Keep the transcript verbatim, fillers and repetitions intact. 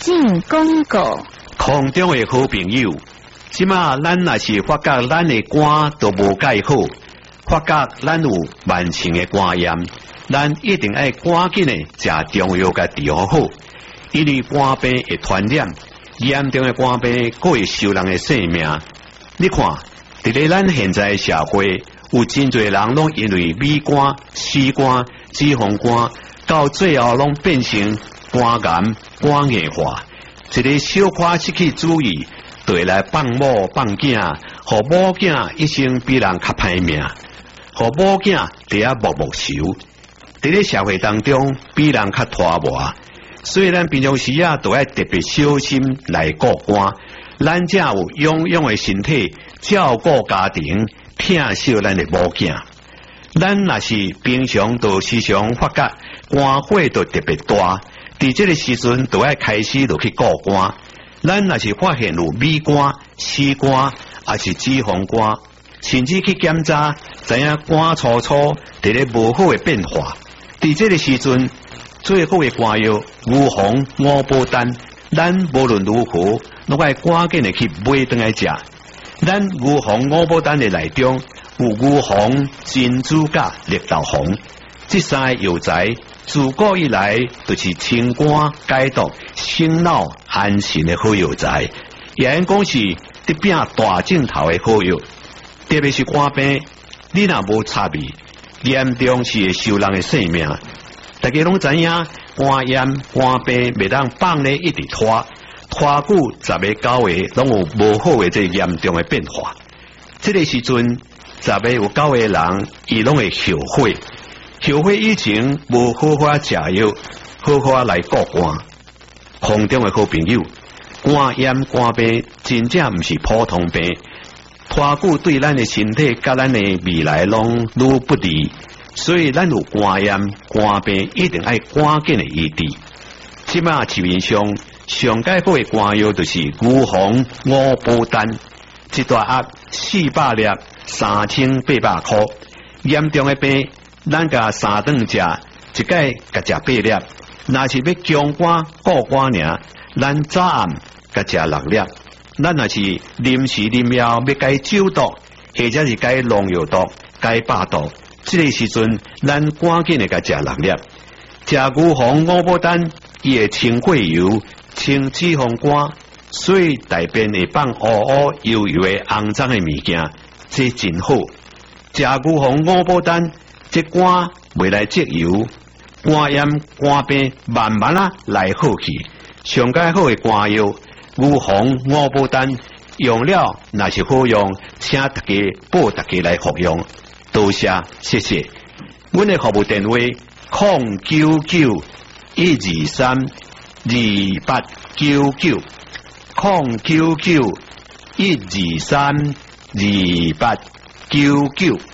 进广告。 空中的好朋友，即马咱若是发觉咱的肝都无介好，发觉咱有慢性的肝炎，咱一定要赶紧的食中药甲治疗好，因为肝病会传染，严重的肝病佫会收人的性命。你看，伫咧咱现在社会，有真侪人拢因为米肝、C肝、脂肪肝，到最后拢变成肝癌、肝硬化。一个小可失去注意，就会来放某放囝，互某囝一生比人较歹命，互某囝伫遐默默受。伫咧社会当中，比人较拖磨，所以咱平常时啊，都要特别小心来顾肝。咱才有臃肿的身体，照顾家庭，疼惜咱的某囝。咱若是平常都时常发觉肝火都特别大。伫这个时阵，就要开始就去顾肝。咱若是发现有米肝、C肝，还是脂肪肝，甚至去检查，知影肝粗粗伫咧无好的变化。伫这个时阵，最好的肝药牛黄、五宝丹，咱无论如何，拢爱赶紧的去买倒来食。咱牛黄、五宝丹的内中有牛黄、珍珠甲、绿豆黄，这三个药材。自古以来，就是清肝解毒、醒脑安神的好药材，也因讲是得拼大镜头的好药。特别是肝病，你若无插味，严重是会收人的性命。大家拢知影，肝炎、肝病袂当放咧一直拖，拖久十个九个拢有无好的这严重的变化。这个时阵，十个有九个人，伊拢会后悔。后悔以前无好好食药，好好来顾肝。空中的好朋友，肝炎、肝病真正毋是普通病，拖久对咱的身体甲咱的未来拢愈不利，所以咱有肝炎、肝病一定要赶紧的医治。即马市面上上解好的肝药就是牛黄、五宝丹，一大盒四百粒，三千八百块。严重的病。咱甲三顿食，一摆甲食八粒。若是要强肝固肝尔，咱早暗甲食六粒。咱若是临时临药要解酒毒，或者是解农药毒、解百毒，这个时阵咱赶紧的甲食六粒。食牛黄、五宝丹，伊会清血油、清脂肪肝，所以大便会放乌乌油油的肮脏的物件，这真好。食牛黄、五宝丹。这肝未来积油，肝炎、肝病慢慢啊来好去。上解好的肝药，牛黄、五宝丹用了若是好用，请大家报大家来服用。多谢，谢谢。阮的服务电话：零九九一二三二八九九，零九九一二三二八九九。